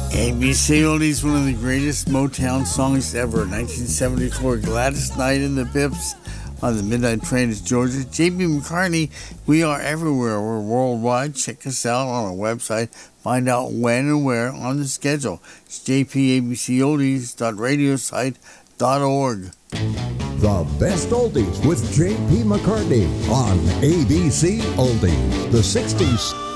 ABC Oldies, one of the greatest Motown songs ever. 1974, Gladys Knight and the Pips on the Midnight Train to Georgia. J.B. McCartney, we are everywhere. We're worldwide. Check us out on our website. Find out when and where on the schedule. It's jpabcoldies.radiosite.org. The best oldies with J.P. McCartney on ABC Oldies. The 60s.